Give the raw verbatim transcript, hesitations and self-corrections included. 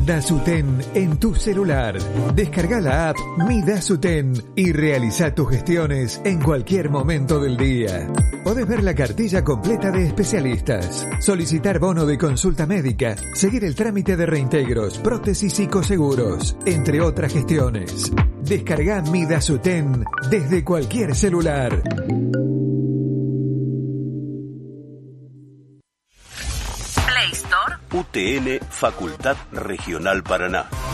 Dasuten en tu celular. Descarga la app Mi Dasuten y realiza tus gestiones en cualquier momento del día. Podés ver la cartilla completa de especialistas, solicitar bono de consulta médica, seguir el trámite de reintegros, prótesis y coseguros, entre otras gestiones. Descarga Mi Dasuten desde cualquier celular. Play Store. U T N Facultad Regional Paraná.